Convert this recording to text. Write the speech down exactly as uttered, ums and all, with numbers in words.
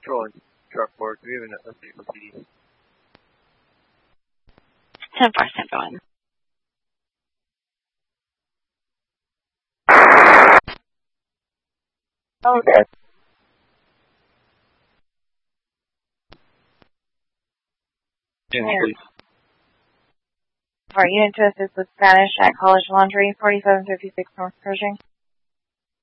Control and truck board. Do we have an update with P D? ten four, stand by. Okay. Yeah, please. Alright, unit to assist with Spanish at College Laundry, forty-seven fifty-six North Pershing.